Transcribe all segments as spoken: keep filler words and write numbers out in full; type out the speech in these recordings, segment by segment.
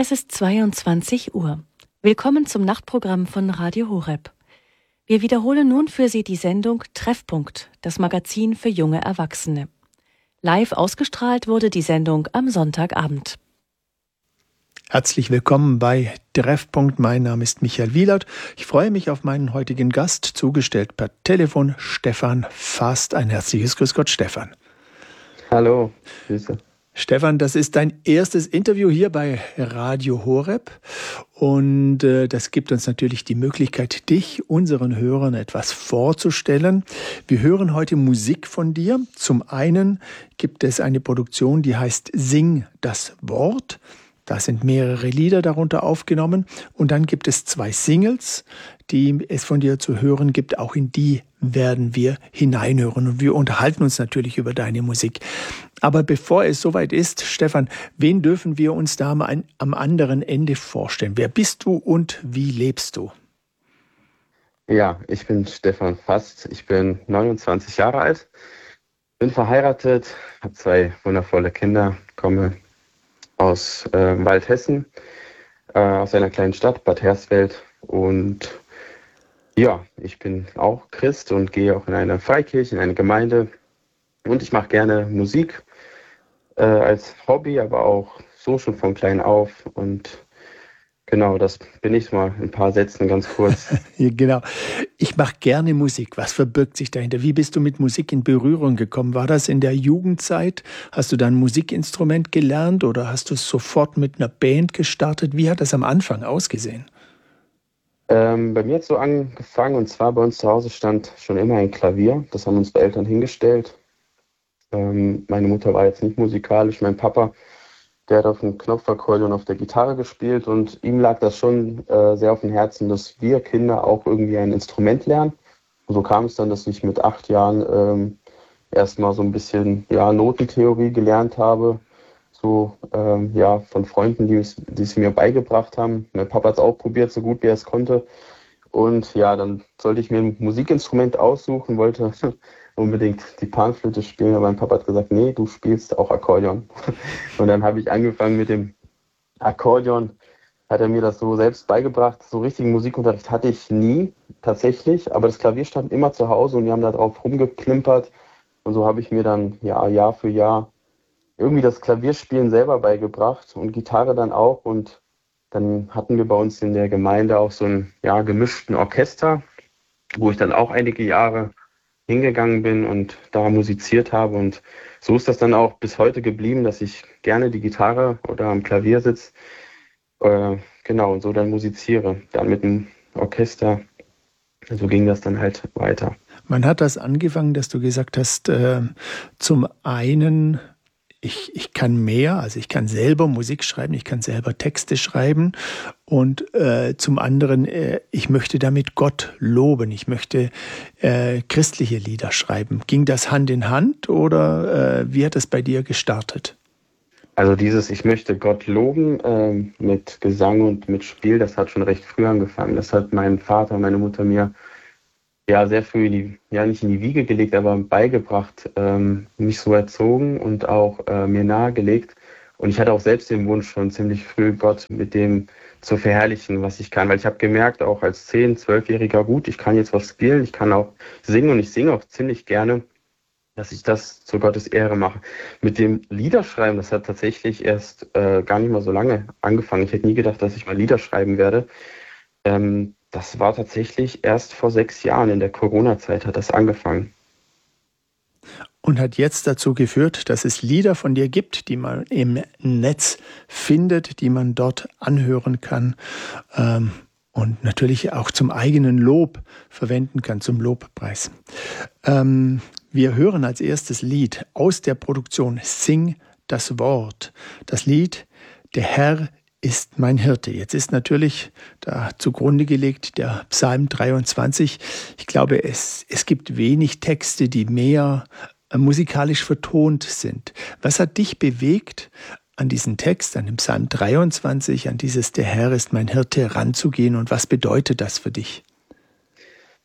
Es ist zweiundzwanzig Uhr. Willkommen zum Nachtprogramm von Radio Horeb. Wir wiederholen nun für Sie die Sendung Treffpunkt, das Magazin für junge Erwachsene. Live ausgestrahlt wurde die Sendung am Sonntagabend. Herzlich willkommen bei Treffpunkt. Mein Name ist Michael Wielert. Ich freue mich auf meinen heutigen Gast, zugestellt per Telefon, Stefan Fast. Ein herzliches Grüß Gott, Stefan. Hallo, Grüße. Stefan, das ist dein erstes Interview hier bei Radio Horeb und äh, das gibt uns natürlich die Möglichkeit, dich, unseren Hörern, etwas vorzustellen. Wir hören heute Musik von dir. Zum einen gibt es eine Produktion, die heißt Sing das Wort. Da sind mehrere Lieder darunter aufgenommen und dann gibt es zwei Singles, die es von dir zu hören gibt. Auch in die werden wir hineinhören und wir unterhalten uns natürlich über deine Musik. Aber bevor es soweit ist, Stefan, wen dürfen wir uns da am, am anderen Ende vorstellen? Wer bist du und wie lebst du? Ja, ich bin Stefan Fast. Ich bin neunundzwanzig Jahre alt, bin verheiratet, habe zwei wundervolle Kinder, komme aus äh, Waldhessen, äh, aus einer kleinen Stadt, Bad Hersfeld. Und ja, ich bin auch Christ und gehe auch in eine Freikirche, in eine Gemeinde. Und ich mache gerne Musik äh, als Hobby, aber auch so schon von klein auf. Und genau, das bin ich mal in ein paar Sätzen ganz kurz. Ja, genau. Ich mache gerne Musik. Was verbirgt sich dahinter? Wie bist du mit Musik in Berührung gekommen? War das in der Jugendzeit? Hast du dann ein Musikinstrument gelernt oder hast du sofort mit einer Band gestartet? Wie hat das am Anfang ausgesehen? Ähm, bei mir hat es so angefangen, und zwar bei uns zu Hause stand schon immer ein Klavier. Das haben unsere Eltern hingestellt. Ähm, meine Mutter war jetzt nicht musikalisch, mein Papa, der hat auf dem Knopfakkordeon auf der Gitarre gespielt und ihm lag das schon äh, sehr auf dem Herzen, dass wir Kinder auch irgendwie ein Instrument lernen. Und so kam es dann, dass ich mit acht Jahren ähm, erstmal so ein bisschen ja, Notentheorie gelernt habe, so ähm, ja, von Freunden, die es, die es mir beigebracht haben. Mein Papa hat es auch probiert, so gut wie er es konnte. Und ja, dann sollte ich mir ein Musikinstrument aussuchen, wollte unbedingt die Panflöte spielen, aber mein Papa hat gesagt, nee, du spielst auch Akkordeon. Und dann habe ich angefangen mit dem Akkordeon, hat er mir das so selbst beigebracht. So richtigen Musikunterricht hatte ich nie, tatsächlich, aber das Klavier stand immer zu Hause und wir haben da drauf rumgeklimpert und so habe ich mir dann ja, Jahr für Jahr irgendwie das Klavierspielen selber beigebracht und Gitarre dann auch. Und dann hatten wir bei uns in der Gemeinde auch so einen ja, gemischten Orchester, wo ich dann auch einige Jahre hingegangen bin und da musiziert habe. Und so ist das dann auch bis heute geblieben, dass ich gerne die Gitarre oder am Klavier sitze. Äh, genau, und so dann musiziere. Dann mit dem Orchester. So ging das dann halt weiter. Wann hat das angefangen, dass du gesagt hast, äh, zum einen, Ich, ich kann mehr, also ich kann selber Musik schreiben, ich kann selber Texte schreiben und äh, zum anderen, äh, ich möchte damit Gott loben, ich möchte äh, christliche Lieder schreiben. Ging das Hand in Hand oder äh, wie hat das bei dir gestartet? Also dieses Ich möchte Gott loben äh, mit Gesang und mit Spiel, das hat schon recht früh angefangen. Das hat mein Vater und meine Mutter mir ja sehr früh, in die, ja nicht in die Wiege gelegt, aber beigebracht, ähm, mich so erzogen und auch äh, mir nahegelegt. Und ich hatte auch selbst den Wunsch schon ziemlich früh, Gott mit dem zu verherrlichen, was ich kann. Weil ich habe gemerkt, auch als zehn-, zwölfjähriger, gut, ich kann jetzt was spielen, ich kann auch singen und ich singe auch ziemlich gerne, dass ich das zu Gottes Ehre mache. Mit dem Liederschreiben, das hat tatsächlich erst äh, gar nicht mal so lange angefangen. Ich hätte nie gedacht, dass ich mal Lieder schreiben werde. Ähm, Das war tatsächlich erst vor sechs Jahren, in der Corona-Zeit hat das angefangen. Und hat jetzt dazu geführt, dass es Lieder von dir gibt, die man im Netz findet, die man dort anhören kann ähm, und natürlich auch zum eigenen Lob verwenden kann, zum Lobpreis. Ähm, wir hören als erstes Lied aus der Produktion Sing das Wort. Das Lied Der Herr ist mein Hirte. Jetzt ist natürlich da zugrunde gelegt der Psalm dreiundzwanzig. Ich glaube, es, es gibt wenig Texte, die mehr äh, musikalisch vertont sind. Was hat dich bewegt, an diesen Text, an den Psalm dreiundzwanzig, an dieses Der Herr ist mein Hirte ranzugehen und was bedeutet das für dich?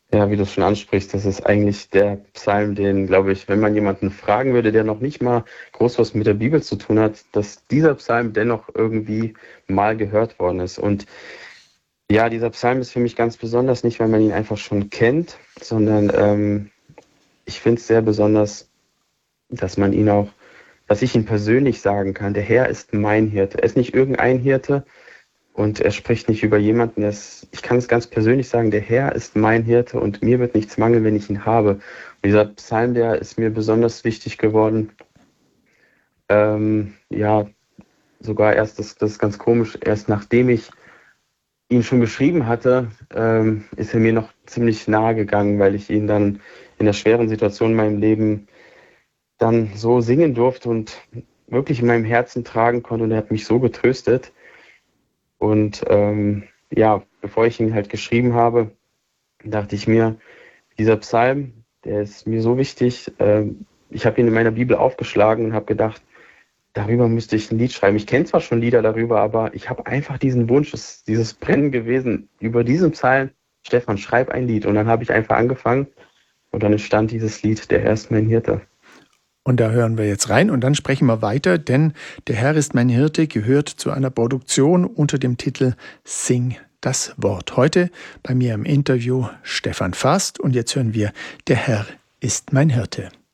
Ja, wie du es schon ansprichst, das ist eigentlich der Psalm, den, glaube ich, wenn man jemanden fragen würde, der noch nicht mal groß was mit der Bibel zu tun hat, dass dieser Psalm dennoch irgendwie mal gehört worden ist. Und ja, dieser Psalm ist für mich ganz besonders, nicht weil man ihn einfach schon kennt, sondern ähm, ich finde es sehr besonders, dass man ihn auch, dass ich ihn persönlich sagen kann. Der Herr ist mein Hirte. Er ist nicht irgendein Hirte und er spricht nicht über jemanden. Der ist, ich kann es ganz persönlich sagen, der Herr ist mein Hirte und mir wird nichts mangeln, wenn ich ihn habe. Und dieser Psalm, der ist mir besonders wichtig geworden. Ähm, ja, sogar erst, das, das ist ganz komisch, erst nachdem ich ihn schon geschrieben hatte, ähm, ist er mir noch ziemlich nahe gegangen, weil ich ihn dann in der schweren Situation in meinem Leben dann so singen durfte und wirklich in meinem Herzen tragen konnte und er hat mich so getröstet. Und ähm, ja, bevor ich ihn halt geschrieben habe, dachte ich mir, dieser Psalm, der ist mir so wichtig. Äh, ich habe ihn in meiner Bibel aufgeschlagen und habe gedacht, darüber müsste ich ein Lied schreiben. Ich kenne zwar schon Lieder darüber, aber ich habe einfach diesen Wunsch, es, dieses Brennen gewesen, über diesen Psalm, Stefan, schreib ein Lied. Und dann habe ich einfach angefangen und dann entstand dieses Lied, der Herr ist mein Hirte. Und da hören wir jetzt rein und dann sprechen wir weiter, denn Der Herr ist mein Hirte gehört zu einer Produktion unter dem Titel Sing das Wort. Heute bei mir im Interview Stefan Fast und jetzt hören wir Der Herr ist mein Hirte.